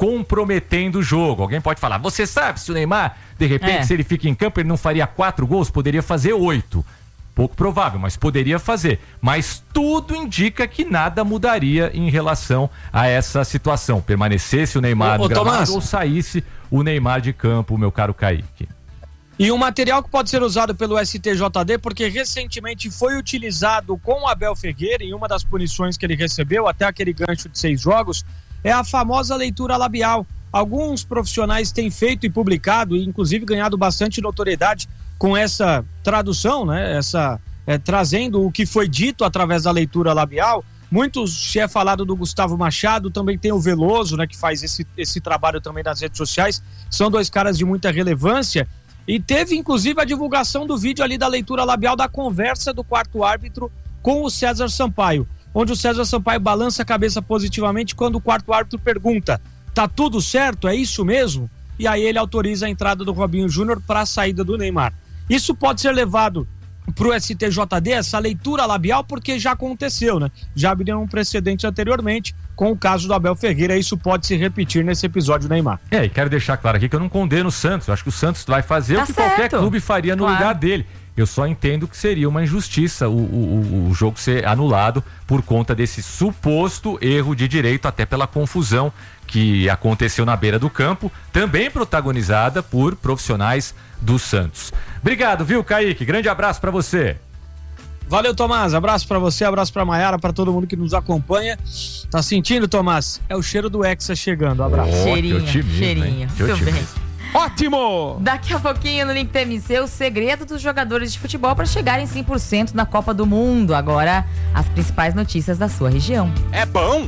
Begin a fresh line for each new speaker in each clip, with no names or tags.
comprometendo o jogo. Alguém pode falar, você sabe se o Neymar, de repente, se ele fica em campo, ele não faria 4 gols, poderia fazer 8. Pouco provável, mas poderia fazer. Mas tudo indica que nada mudaria em relação a essa situação. Permanecesse o Neymar no gramado ou saísse o Neymar de campo, meu caro Kaique.
E um material que pode ser usado pelo STJD, porque recentemente foi utilizado com o Abel Ferreira, em uma das punições que ele recebeu, até aquele gancho de 6 jogos, é a famosa leitura labial. Alguns profissionais têm feito e publicado, e inclusive ganhado bastante notoriedade com essa tradução, né? Trazendo o que foi dito através da leitura labial. Muitos é falado do Gustavo Machado, também tem o Veloso, né? Que faz esse trabalho também nas redes sociais. São 2 caras de muita relevância. E teve inclusive a divulgação do vídeo ali da leitura labial da conversa do 4º árbitro com o César Sampaio, onde o César Sampaio balança a cabeça positivamente quando o 4º árbitro pergunta: tá tudo certo? É isso mesmo? E aí ele autoriza a entrada do Robinho Júnior para a saída do Neymar. Isso pode ser levado para o STJD, essa leitura labial, porque já aconteceu, né? Já abriram um precedente anteriormente com o caso do Abel Ferreira. Isso pode se repetir nesse episódio do Neymar.
E quero deixar claro aqui que eu não condeno o Santos. Eu acho que o Santos vai fazer o que qualquer clube faria no lugar dele. Eu só entendo que seria uma injustiça o jogo ser anulado por conta desse suposto erro de direito, até pela confusão que aconteceu na beira do campo, também protagonizada por profissionais do Santos. Obrigado, viu, Kaique? Grande abraço pra você.
Valeu, Tomás. Abraço pra você, abraço pra Maiara, pra todo mundo que nos acompanha. Tá sentindo, Tomás? É o cheiro do Hexa chegando. Abraço.
Cheirinho. Muito bem.
Ótimo!
Daqui a pouquinho no Link TMC, o segredo dos jogadores de futebol para chegarem 100% na Copa do Mundo. Agora, as principais notícias da sua região.
É bom!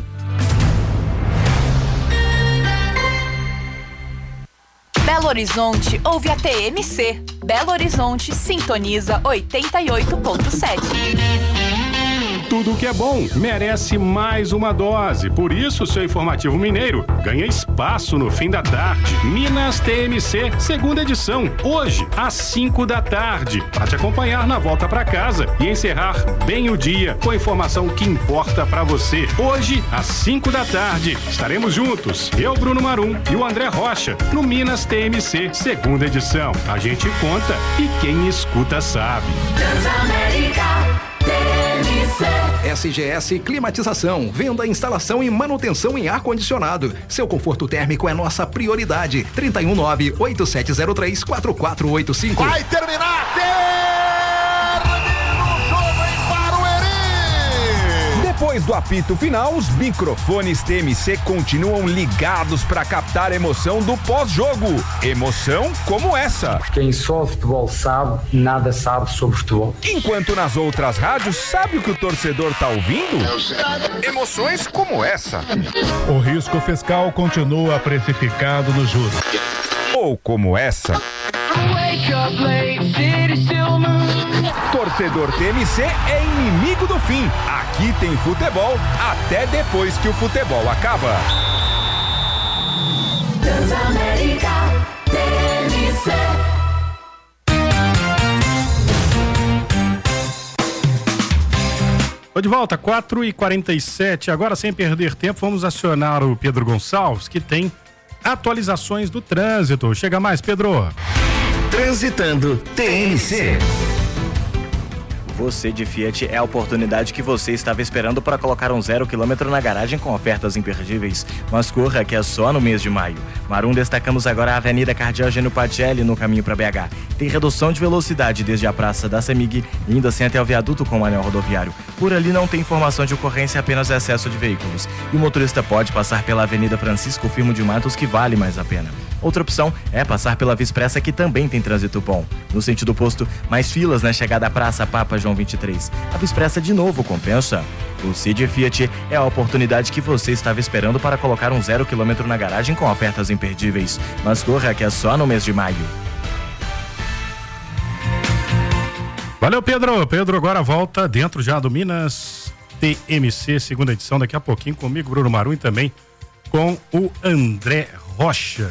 Belo Horizonte ouve a TMC. Belo Horizonte sintoniza 88.7.
Tudo o que é bom merece mais uma dose. Por isso, o seu Informativo Mineiro ganha espaço no fim da tarde. Minas TMC, segunda edição, hoje, às 5 da tarde. Para te acompanhar na volta para casa e encerrar bem o dia com a informação que importa para você. Hoje, às 5 da tarde, estaremos juntos, eu, Bruno Marum e o André Rocha, no Minas TMC, segunda edição. A gente conta e quem escuta sabe.
SGS Climatização, venda, instalação e manutenção em ar-condicionado. Seu conforto térmico é nossa prioridade. 319-8703-4485.
Vai terminar! Termina o jogo em Barueri!
Depois do apito final, os microfones TMC continuam ligados para captar a emoção do pós-jogo. Emoção como essa.
Quem só futebol sabe, nada sabe sobre futebol.
Enquanto nas outras rádios, sabe o que o torcedor tá ouvindo? Emoções como essa.
O risco fiscal continua precificado no juros.
Ou como essa. Torcedor TMC é inimigo do fim. Aqui tem futebol até depois que o futebol acaba.
Transamérica TMC.
Tô de volta, 4h47. Agora, sem perder tempo, vamos acionar o Pedro Gonçalves, que tem atualizações do trânsito. Chega mais, Pedro.
Transitando TMC.
Você de Fiat é a oportunidade que você estava esperando para colocar um 0 km na garagem com ofertas imperdíveis. Mas corra, que é só no mês de maio. Marum, destacamos agora a Avenida Cardeal Gênio Pacelli no caminho para BH. Tem redução de velocidade desde a Praça da Semig, indo assim até o viaduto com o anel rodoviário. Por ali não tem informação de ocorrência, apenas excesso de veículos. E o motorista pode passar pela Avenida Francisco Firmo de Matos, que vale mais a pena. Outra opção é passar pela Via Expressa, que também tem trânsito bom. No sentido oposto, mais filas na chegada à Praça Papa João 23. A Via Expressa de novo compensa. O Cid Fiat é a oportunidade que você estava esperando para colocar um 0 km na garagem com ofertas imperdíveis. Mas corra, que é só no mês de maio.
Valeu, Pedro. Pedro agora volta dentro já do Minas TMC, segunda edição, daqui a pouquinho comigo, Bruno Marum, e também com o André Rocha.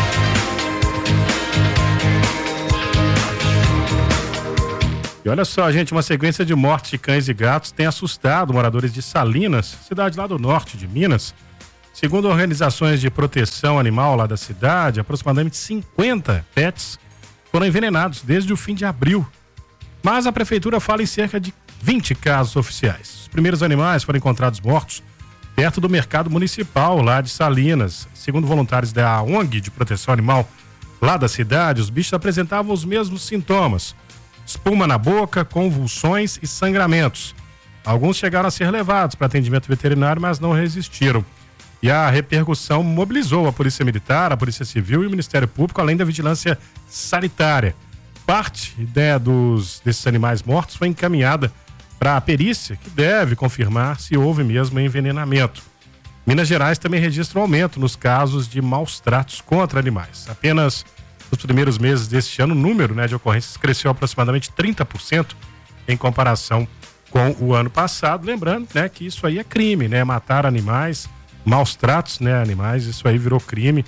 E olha só, gente, uma sequência de mortes de cães e gatos tem assustado moradores de Salinas, cidade lá do norte de Minas. Segundo organizações de proteção animal lá da cidade, aproximadamente 50 pets foram envenenados desde o fim de abril. Mas a prefeitura fala em cerca de 20 casos oficiais. Os primeiros animais foram encontrados mortos perto do mercado municipal lá de Salinas. Segundo voluntários da ONG de proteção animal lá da cidade, os bichos apresentavam os mesmos sintomas: espuma na boca, convulsões e sangramentos. Alguns chegaram a ser levados para atendimento veterinário, mas não resistiram. E a repercussão mobilizou a Polícia Militar, a Polícia Civil e o Ministério Público, além da vigilância sanitária. Parte desses animais mortos foi encaminhada para a perícia, que deve confirmar se houve mesmo envenenamento. Minas Gerais também registra um aumento nos casos de maus tratos contra animais. Apenas nos primeiros meses deste ano, o número de ocorrências cresceu aproximadamente 30% em comparação com o ano passado. Lembrando que isso aí é crime, matar animais, maus tratos animais, isso aí virou crime.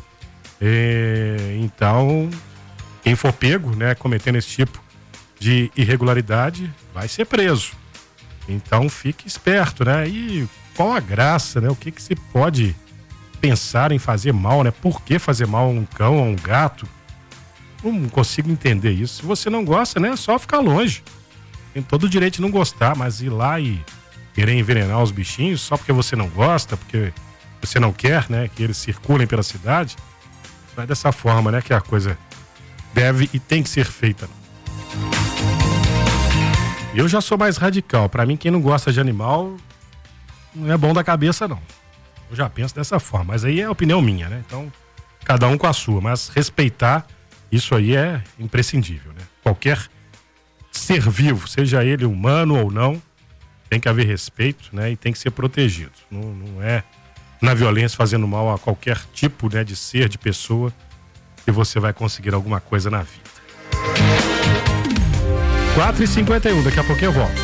Então, quem for pego cometendo esse tipo de irregularidade vai ser preso. Então fique esperto, E qual a graça, O que se pode pensar em fazer mal, Por que fazer mal a um cão, a um gato? Não consigo entender isso. Se você não gosta, é só ficar longe. Tem todo o direito de não gostar, mas ir lá e querer envenenar os bichinhos só porque você não gosta, porque você não quer, que eles circulem pela cidade, não é dessa forma, que a coisa deve e tem que ser feita. Eu já sou mais radical. Pra mim, quem não gosta de animal não é bom da cabeça, não. Eu já penso dessa forma. Mas aí é a opinião minha, Então, cada um com a sua. Mas respeitar, isso aí é imprescindível, Qualquer ser vivo, seja ele humano ou não, tem que haver respeito, E tem que ser protegido. Não é na violência, fazendo mal a qualquer tipo, de ser, de pessoa, que você vai conseguir alguma coisa na vida. 4h51, daqui a pouquinho eu volto.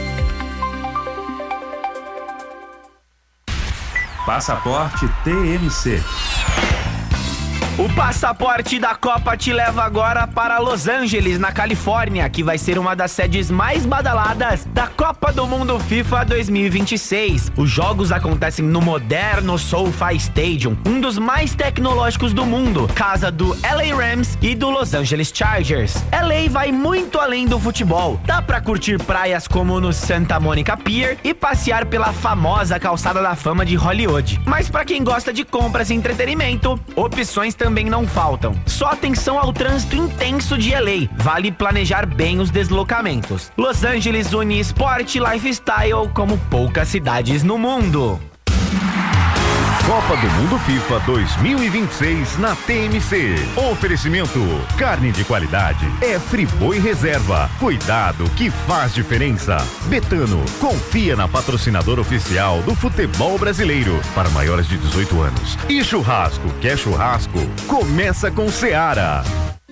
Passaporte TMC.
O passaporte da Copa te leva agora para Los Angeles, na Califórnia, que vai ser uma das sedes mais badaladas da Copa do Mundo FIFA 2026. Os jogos acontecem no moderno SoFi Stadium, um dos mais tecnológicos do mundo, casa do LA Rams e do Los Angeles Chargers. LA vai muito além do futebol. Dá pra curtir praias como no Santa Monica Pier e passear pela famosa calçada da fama de Hollywood. Mas pra quem gosta de compras e entretenimento, opções também não faltam. Só atenção ao trânsito intenso de LA. Vale planejar bem os deslocamentos. Los Angeles une esporte e lifestyle como poucas cidades no mundo.
Copa do Mundo FIFA 2026 na TMC. Oferecimento: carne de qualidade é Friboi Reserva. Cuidado que faz diferença. Betano, confia na patrocinadora oficial do futebol brasileiro para maiores de 18 anos. E churrasco, quer churrasco? Começa com Seara.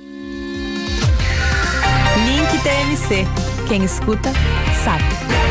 Link TMC. Quem escuta, sabe.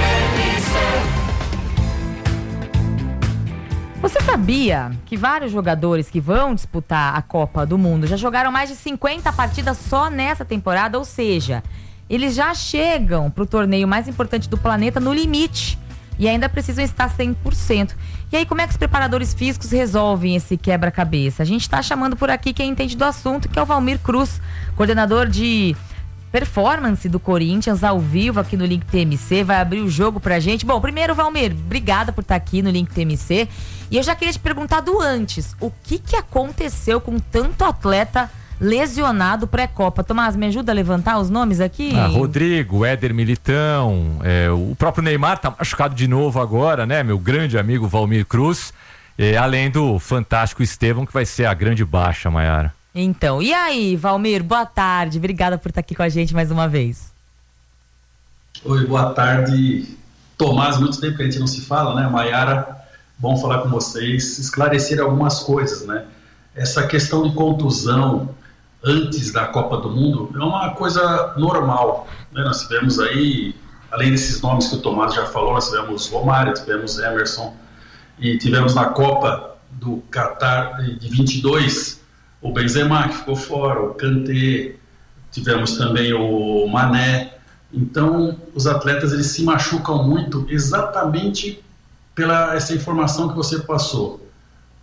Você sabia que vários jogadores que vão disputar a Copa do Mundo já jogaram mais de 50 partidas só nessa temporada? Ou seja, eles já chegam para o torneio mais importante do planeta no limite e ainda precisam estar 100%. E aí, como é que os preparadores físicos resolvem esse quebra-cabeça? A gente está chamando por aqui quem entende do assunto, que é o Valmir Cruz, coordenador de performance do Corinthians, ao vivo aqui no Link TMC, vai abrir o jogo pra gente. Bom, primeiro, Valmir, obrigada por estar aqui no Link TMC. E eu já queria te perguntar do antes, o que aconteceu com tanto atleta lesionado pré-Copa? Tomás, me ajuda a levantar os nomes aqui?
Rodrigo, Éder Militão, o próprio Neymar tá machucado de novo agora, meu grande amigo Valmir Cruz, além do fantástico Estevão, que vai ser a grande baixa, Maiara.
Então, e aí, Valmir, boa tarde, obrigada por estar aqui com a gente mais uma vez.
Oi, boa tarde, Tomás, muito tempo que a gente não se fala, Maiara, bom falar com vocês, esclarecer algumas coisas, Essa questão de contusão antes da Copa do Mundo é uma coisa normal, Nós tivemos aí, além desses nomes que o Tomás já falou, nós tivemos Romário, tivemos Emerson, e tivemos na Copa do Catar de 22, o Benzema, que ficou fora, o Kanté, tivemos também o Mané. Então, os atletas eles se machucam muito exatamente pela essa informação que você passou.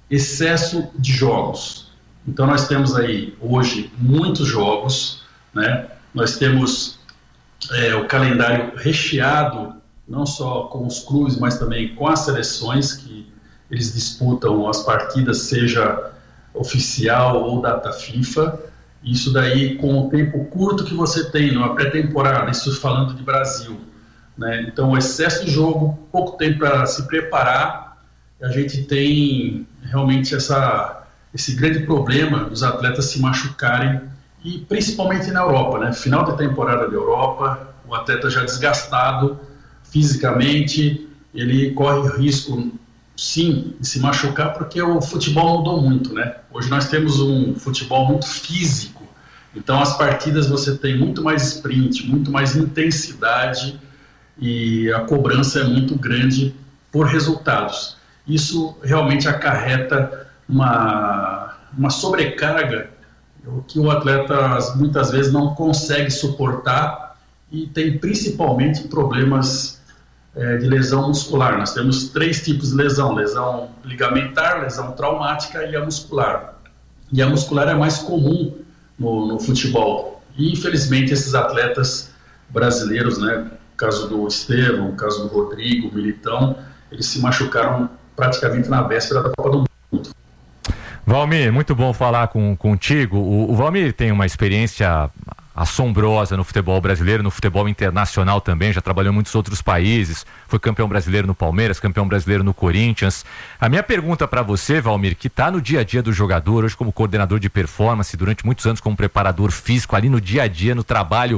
excesso de jogos. Então nós temos aí hoje muitos jogos, né? Nós temos o calendário recheado, não só com os clubes, mas também com as seleções, que eles disputam as partidas, seja oficial ou data FIFA. Isso daí com o tempo curto que você tem numa pré-temporada, isso falando de Brasil, né? Então o excesso de jogo, pouco tempo para se preparar, a gente tem realmente esse grande problema dos atletas se machucarem, e principalmente na Europa, né? Final de temporada da Europa, o atleta já desgastado fisicamente, ele corre o risco, sim, de se machucar, porque o futebol mudou muito, né? Hoje nós temos um futebol muito físico, então as partidas você tem muito mais sprint, muito mais intensidade, e a cobrança é muito grande por resultados. Isso realmente acarreta uma sobrecarga que o atleta muitas vezes não consegue suportar, e tem principalmente problemas de lesão muscular. Nós temos 3 tipos de lesão: lesão ligamentar, lesão traumática e a muscular. E a muscular é mais comum no futebol. E infelizmente esses atletas brasileiros, né, o caso do Estevão, o caso do Rodrigo, o Militão, eles se machucaram praticamente na véspera da Copa do Mundo.
Valmir, muito bom falar contigo. O Valmir tem uma experiência assombrosa no futebol brasileiro, no futebol internacional também, já trabalhou em muitos outros países, foi campeão brasileiro no Palmeiras, campeão brasileiro no Corinthians. A minha pergunta para você, Valmir, que está no dia a dia do jogador, hoje como coordenador de performance, durante muitos anos como preparador físico, ali no dia a dia, no trabalho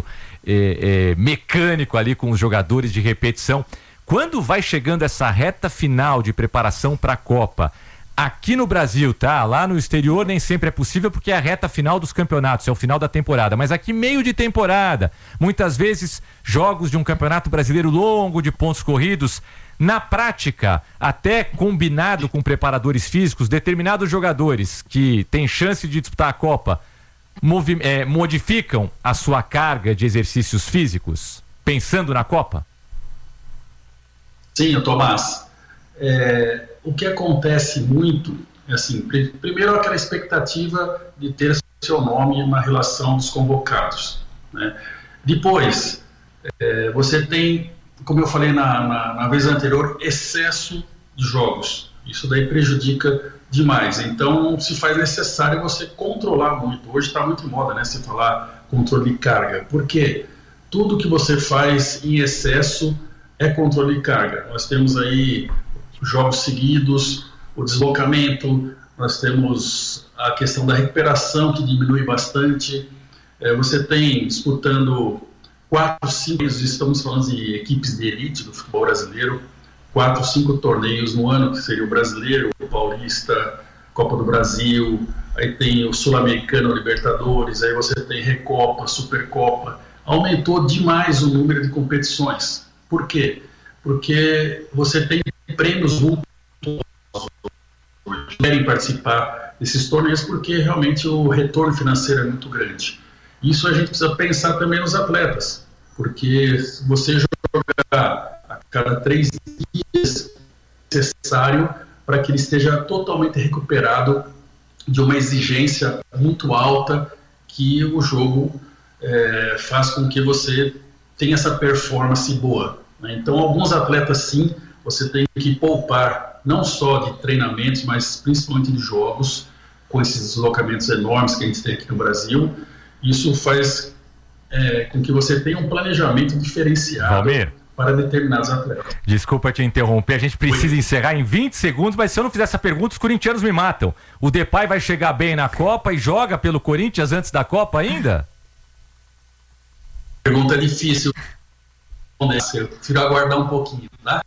mecânico ali com os jogadores de repetição, quando vai chegando essa reta final de preparação para a Copa, aqui no Brasil, tá? Lá no exterior nem sempre é possível, porque é a reta final dos campeonatos, é o final da temporada. Mas aqui meio de temporada, muitas vezes jogos de um campeonato brasileiro longo, de pontos corridos. Na prática, até combinado com preparadores físicos, determinados jogadores que têm chance de disputar a Copa modificam a sua carga de exercícios físicos, pensando na Copa?
Sim, Tomás. O que acontece muito é assim, primeiro aquela expectativa de ter seu nome na relação dos convocados, né? Depois, você tem, como eu falei na vez anterior, excesso de jogos. Isso daí prejudica demais. Então, se faz necessário você controlar muito. Hoje está muito em moda, né, se falar controle de carga. Por quê? Tudo que você faz em excesso é controle de carga. Nós temos aí jogos seguidos, o deslocamento, nós temos a questão da recuperação, que diminui bastante. Você tem disputando 4, 5, estamos falando de equipes de elite do futebol brasileiro, 4, 5 torneios no ano, que seria o Brasileiro, o Paulista, Copa do Brasil, aí tem o Sul-Americano, o Libertadores, aí você tem Recopa, Supercopa. Aumentou demais o número de competições. Por quê? Porque você tem prêmios que querem participar desses torneios, porque realmente o retorno financeiro é muito grande. Isso a gente precisa pensar também nos atletas, porque se você jogar a cada 3 dias, é necessário para que ele esteja totalmente recuperado de uma exigência muito alta, que o jogo faz com que você tenha essa performance boa, né? Então, alguns atletas, sim, você tem que poupar não só de treinamentos, mas principalmente de jogos, com esses deslocamentos enormes que a gente tem aqui no Brasil. Isso faz com que você tenha um planejamento diferenciado, Valmir, para determinados atletas.
Desculpa te interromper, a gente precisa encerrar em 20 segundos, mas se eu não fizer essa pergunta, os corintianos me matam. O Depay vai chegar bem na Copa e joga pelo Corinthians antes da Copa ainda?
Pergunta difícil. Eu prefiro aguardar um pouquinho, tá?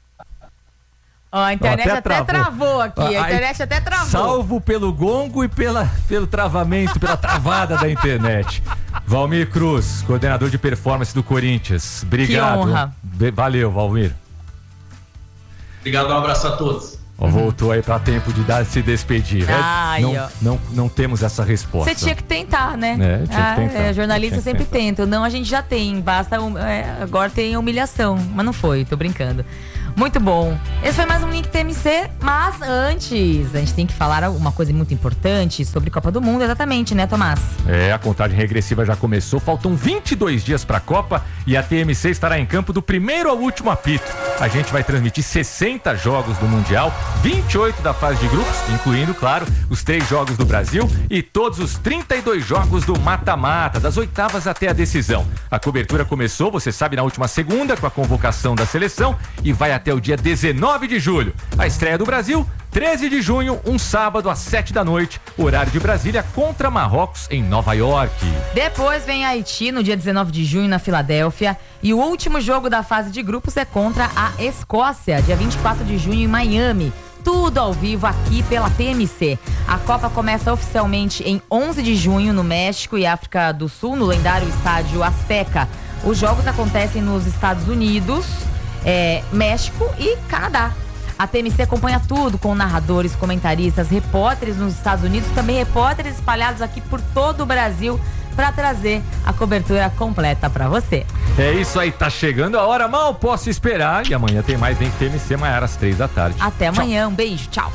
A internet até travou aqui, a internet até travou.
Salvo pelo gongo e pelo travamento, pela travada da internet. Valmir Cruz, coordenador de performance do Corinthians. Obrigado.
Que honra.
Valeu, Valmir.
Obrigado, um abraço a todos.
Voltou aí pra tempo de se despedir. Não temos essa resposta.
Você tinha que tentar, né?
Tinha que tentar.
Jornalista sempre tenta. Não, a gente já tem. Basta. Agora tem humilhação. Mas não foi, tô brincando. Muito bom. Esse foi mais um Link TMC, mas antes, a gente tem que falar uma coisa muito importante sobre Copa do Mundo, exatamente, né, Tomás?
A contagem regressiva já começou, faltam 22 dias pra Copa e a TMC estará em campo do primeiro ao último apito. A gente vai transmitir 60 jogos do Mundial, 28 da fase de grupos, incluindo, claro, os 3 jogos do Brasil e todos os 32 jogos do mata-mata, das oitavas até a decisão. A cobertura começou, você sabe, na última segunda, com a convocação da seleção e vai até o dia 19 de julho. A estreia do Brasil, 13 de junho, um sábado às 7 da noite, horário de Brasília, contra Marrocos em Nova York.
Depois vem Haiti no dia 19 de junho na Filadélfia e o último jogo da fase de grupos é contra a Escócia, dia 24 de junho em Miami. Tudo ao vivo aqui pela TMC. A Copa começa oficialmente em 11 de junho no México e África do Sul, no lendário estádio Azteca. Os jogos acontecem nos Estados Unidos, México e Canadá. A TMC acompanha tudo com narradores, comentaristas, repórteres nos Estados Unidos, também repórteres espalhados aqui por todo o Brasil para trazer a cobertura completa para você.
É isso aí, tá chegando a hora, mal posso esperar. E amanhã tem mais Link TMC, Maiara, às 3 da tarde.
Até amanhã,
tchau.
Um beijo, tchau.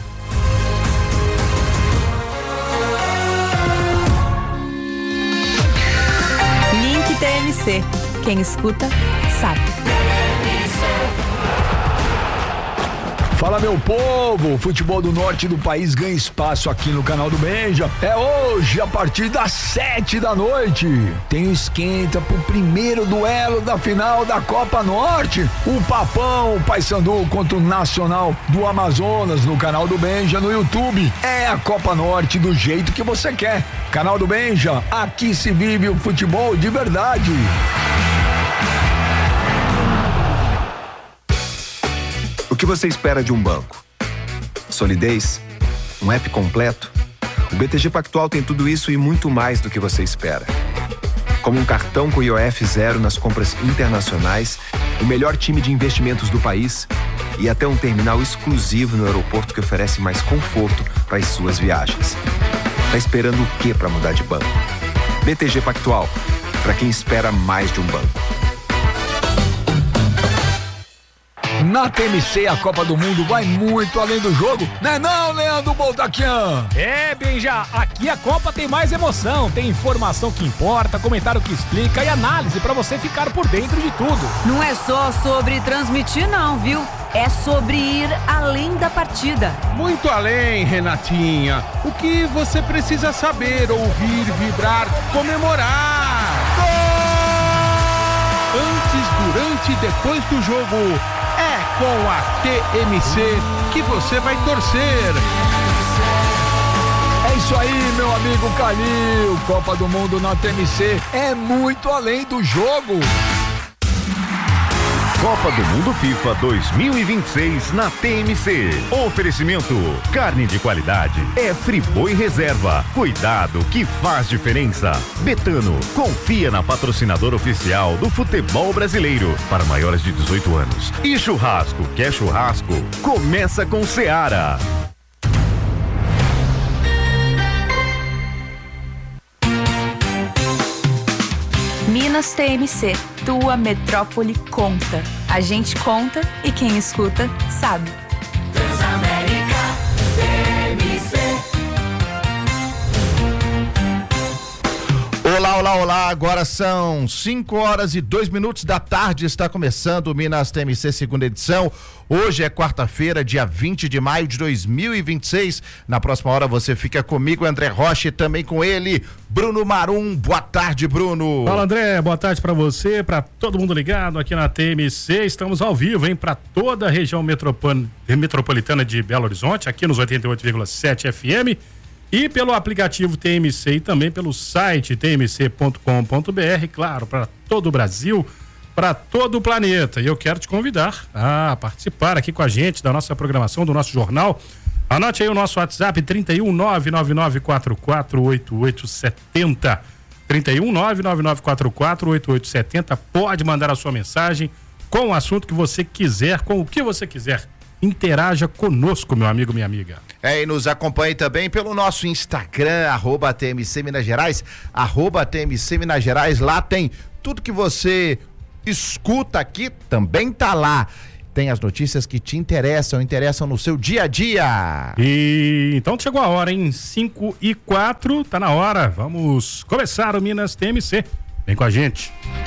Link TMC. Quem escuta, sabe.
Fala, meu povo, o futebol do norte do país ganha espaço aqui no canal do Benja. É hoje, a partir das 7 da noite. Tem o esquenta pro primeiro duelo da final da Copa Norte. O Papão, o Paysandu contra o Nacional do Amazonas no canal do Benja no YouTube. É a Copa Norte do jeito que você quer. Canal do Benja, aqui se vive o futebol de verdade.
O que você espera de um banco? Solidez? Um app completo? O BTG Pactual tem tudo isso e muito mais do que você espera. Como um cartão com IOF zero nas compras internacionais, o melhor time de investimentos do país e até um terminal exclusivo no aeroporto que oferece mais conforto para as suas viagens. Tá esperando o quê para mudar de banco? BTG Pactual, para quem espera mais de um banco.
Na TMC, a Copa do Mundo vai muito além do jogo, né não, Leandro Boltaquian?
Benja, aqui a Copa tem mais emoção, tem informação que importa, comentário que explica e análise pra você ficar por dentro de tudo.
Não é só sobre transmitir não, viu? É sobre ir além da partida.
Muito além, Renatinha. O que você precisa saber, ouvir, vibrar, comemorar. Gol! Antes, durante e depois do jogo. É com a TMC que você vai torcer.
É isso aí, meu amigo Calil. Copa do Mundo na TMC é muito além do jogo.
Copa do Mundo FIFA 2026 na TMC. Oferecimento: carne de qualidade é Friboi Reserva. Cuidado que faz diferença. Betano, confia na patrocinadora oficial do futebol brasileiro para maiores de 18 anos. E churrasco, quer churrasco? Começa com Seara.
Minas TMC, tua metrópole conta. A gente conta e quem escuta sabe.
Transamérica TMC.
Olá, olá, olá, agora são 5h02 da tarde, está começando o Minas TMC segunda edição. Hoje é quarta-feira, dia 20 de maio de 2026. Na próxima hora você fica comigo, André Rocha, e também com ele, Bruno Marum. Boa tarde, Bruno.
Fala, André, boa tarde pra você, pra todo mundo ligado aqui na TMC. Estamos ao vivo, hein, pra toda a região metropolitana de Belo Horizonte, aqui nos 88,7 FM. E pelo aplicativo TMC e também pelo site tmc.com.br, claro, para todo o Brasil, para todo o planeta. E eu quero te convidar a participar aqui com a gente da nossa programação, do nosso jornal. Anote aí o nosso WhatsApp, 31999448870. 31999448870. Pode mandar a sua mensagem com o assunto que você quiser, com o que você quiser. Interaja conosco, meu amigo, minha amiga.
E nos acompanhe também pelo nosso Instagram, @TMC Minas Gerais, @TMC Minas Gerais. Lá tem tudo que você escuta aqui, também tá lá. tem as notícias que te interessam no seu dia a dia.
E então chegou a hora, hein? 5:04, tá na hora. Vamos começar o Minas TMC. Vem com a gente.